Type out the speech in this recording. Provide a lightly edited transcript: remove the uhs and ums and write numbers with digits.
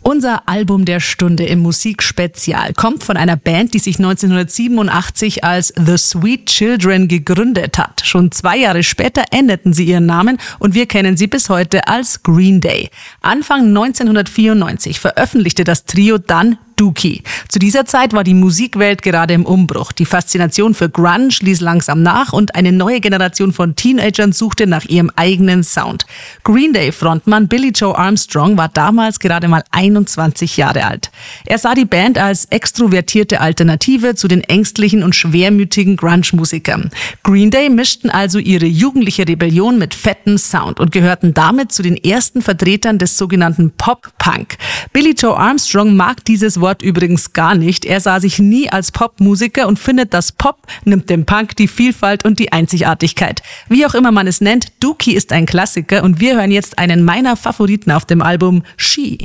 Unser Album der Stunde im Musikspezial kommt von einer Band, die sich 1987 als The Sweet Children gegründet hat. Schon 2 Jahre später änderten sie ihren Namen und wir kennen sie bis heute als Green Day. Anfang 1994 veröffentlichte das Trio dann Dookie. Zu dieser Zeit war die Musikwelt gerade im Umbruch. Die Faszination für Grunge ließ langsam nach und eine neue Generation von Teenagern suchte nach ihrem eigenen Sound. Green Day-Frontmann Billie Joe Armstrong war damals gerade mal 21 Jahre alt. Er sah die Band als extrovertierte Alternative zu den ängstlichen und schwermütigen Grunge-Musikern. Green Day mischten also ihre jugendliche Rebellion mit fettem Sound und gehörten damit zu den ersten Vertretern des sogenannten Pop-Punk. Billie Joe Armstrong mag dieses Wort übrigens gar nicht. Er sah sich nie als Popmusiker und findet, dass Pop nimmt dem Punk die Vielfalt und die Einzigartigkeit. Wie auch immer man es nennt, Dookie ist ein Klassiker und wir hören jetzt einen meiner Favoriten auf dem Album, She.